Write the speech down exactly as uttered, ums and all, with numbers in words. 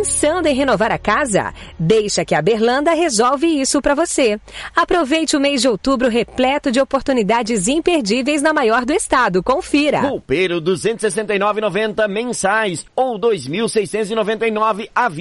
Pensando em renovar a casa? Deixa que a Berlanda resolve isso para você. Aproveite o mês de outubro repleto de oportunidades imperdíveis na maior do estado. Confira. Roupeiro duzentos e sessenta e nove reais e noventa centavos mensais ou dois mil seiscentos e noventa e nove reais à vista.